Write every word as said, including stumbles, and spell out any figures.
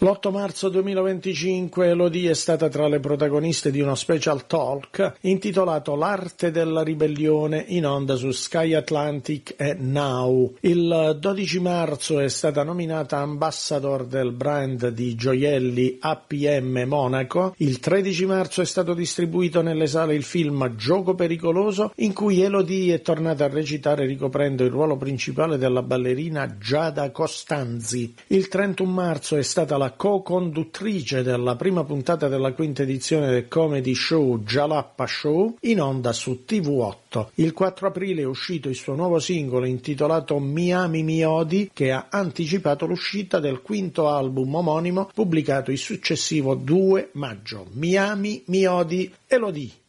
L'otto marzo duemilaventicinque Elodie è stata tra le protagoniste di uno special talk intitolato L'arte della ribellione, in onda su Sky Atlantic e Now. Il dodici marzo è stata nominata ambassador del brand di gioielli A P M Monaco. Il tredici marzo è stato distribuito nelle sale il film Gioco pericoloso, in cui Elodie è tornata a recitare ricoprendo il ruolo principale della ballerina Giada Costanzi. Il trentuno marzo è stata la co-conduttrice della prima puntata della quinta edizione del comedy show Jalappa Show, in onda su T V otto. Il quattro aprile è uscito il suo nuovo singolo intitolato Mi ami mi odi, che ha anticipato l'uscita del quinto album omonimo pubblicato il successivo due maggio. Mi ami mi odi, Elodie.